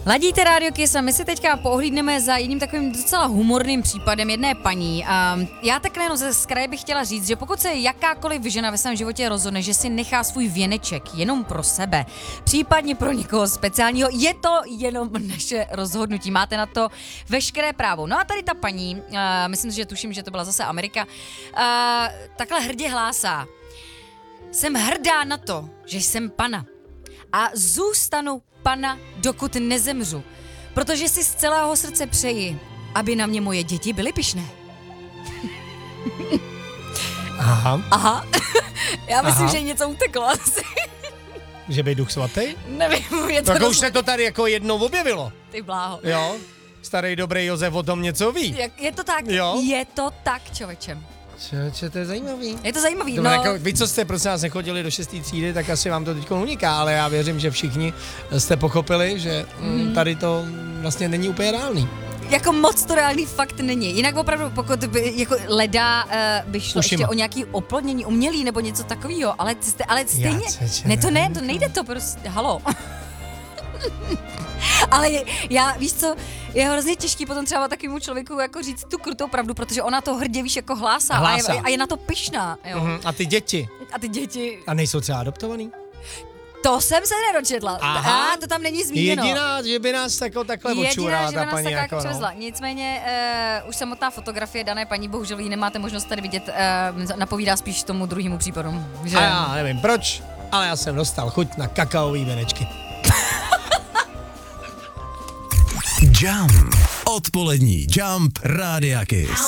Ladíte Rádio Kiss a my si teďka pohlídneme za jedním takovým docela humorným případem jedné paní. Já takhle jenom z kraje bych chtěla říct, že pokud se jakákoliv žena ve svém životě rozhodne, že si nechá svůj věneček jenom pro sebe, případně pro někoho speciálního, je to jenom naše rozhodnutí. Máte na to veškeré právo. No a tady ta paní, myslím si, že tuším, že to byla zase Amerika, takhle hrdě hlásá. Jsem hrdá na to, že jsem pana. A zůstanu pana, dokud nezemřu. Protože si z celého srdce přeji, aby na mě moje děti byly pyšné. Aha. Já myslím, že něco uteklo asi. Že by Duch Svatý? Nevím, je to... Tak už se to tady jako jednou objevilo. Ty bláho. Jo, starý dobrý Josef o tom něco ví. Je to tak, jo? Je to tak, člověče. Čo, to je zajímavý. Je to zajímavý, no. Jako, vy, co jste prosím nás nechodili do 6. třídy, tak asi vám to teď uniká, ale já věřím, že všichni jste pochopili, že tady to vlastně není úplně reálný. Jako moc to reálný fakt není. Jinak opravdu, pokud by, jako leda by šlo ještě o nějaký oplodnění umělý nebo něco takového, ale stejně, to nejde to prostě, halo. Ale víš co, je hrozně těžký potom třeba takovému člověku jako říct tu krutou pravdu, protože ona to hrdě, víš, jako hlásá. A je na to pyšná. Jo. A ty děti? A nejsou třeba adoptovaný? To jsem se nedočetla. Aha. To tam není zmíněno. Jediná, že by nás takhle očurala ta paní. Jako, no. Nicméně už samotná fotografie dané paní, bohužel ji nemáte možnost tady vidět, napovídá spíš tomu druhému případu. Že... A já nevím proč, ale já jsem dostal chuť na kakaový věnečky. Jump. Odpolední Jump Rádia Kiss.